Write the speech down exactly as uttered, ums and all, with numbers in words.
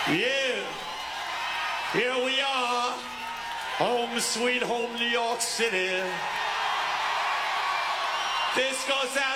Yeah, here we are, home sweet home New York City. This goes out